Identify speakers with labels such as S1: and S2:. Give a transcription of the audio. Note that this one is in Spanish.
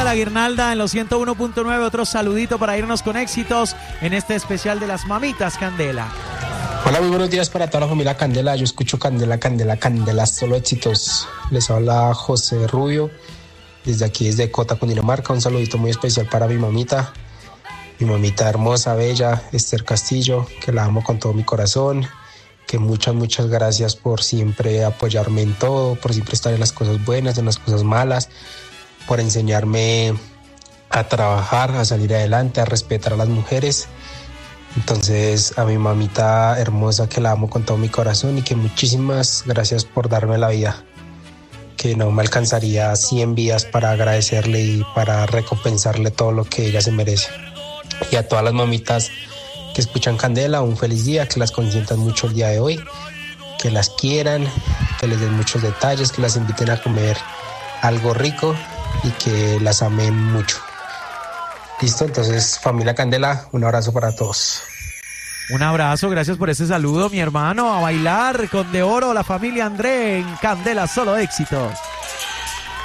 S1: la guirnalda en los 101.9. Otro saludito para irnos con éxitos en este especial de las mamitas Candela.
S2: Hola, muy buenos días para toda la familia Candela. Yo escucho Candela, Candela, Candela, solo éxitos. Les habla José Rubio, desde aquí, desde Cota, Cundinamarca. Un saludito muy especial para mi mamita hermosa, bella, Esther Castillo, que la amo con todo mi corazón. Que muchas gracias por siempre apoyarme en todo, por siempre estar en las cosas buenas, en las cosas malas, por enseñarme a trabajar, a salir adelante, a respetar a las mujeres. Entonces, a mi mamita hermosa, que la amo con todo mi corazón, y que muchísimas gracias por darme la vida, que no me alcanzaría 100 vidas para agradecerle y para recompensarle todo lo que ella se merece. Y a todas las mamitas que escuchan Candela, un feliz día, que las consientan mucho el día de hoy, que las quieran, que les den muchos detalles, que las inviten a comer algo rico y que las amen mucho. Listo, entonces, familia Candela, un abrazo para todos.
S1: Un abrazo, gracias por ese saludo, mi hermano. A bailar con De Oro, la familia André en Candela, solo éxitos.